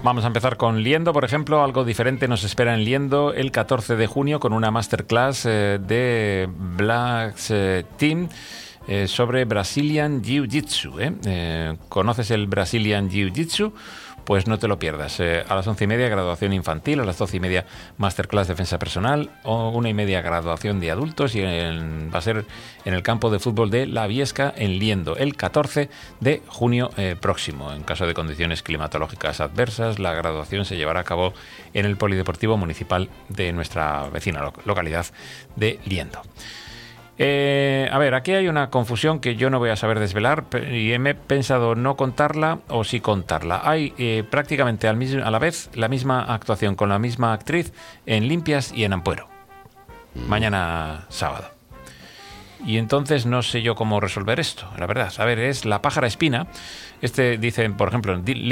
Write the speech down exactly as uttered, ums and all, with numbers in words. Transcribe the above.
Vamos a empezar con Liendo, por ejemplo. Algo diferente nos espera en Liendo el catorce de junio con una masterclass eh, de Black eh, Team eh, sobre Brazilian Jiu-Jitsu. ¿eh? Eh, ¿Conoces el Brazilian Jiu-Jitsu? Pues no te lo pierdas. Eh, a las once y media, graduación infantil. A las doce y media, masterclass defensa personal. O una y media, graduación de adultos. Y en, va a ser en el campo de fútbol de La Viesca, en Liendo, el catorce de junio eh, próximo. En caso de condiciones climatológicas adversas, la graduación se llevará a cabo en el Polideportivo Municipal de nuestra vecina lo- localidad de Liendo. Eh, a ver, aquí hay una confusión que yo no voy a saber desvelar y me he pensado no contarla o sí contarla. Hay eh, prácticamente al mismo, a la vez la misma actuación con la misma actriz en Limpias y en Ampuero. Mañana sábado. Y entonces no sé yo cómo resolver esto, la verdad. A ver, es La pájara espina. Este dicen, por ejemplo,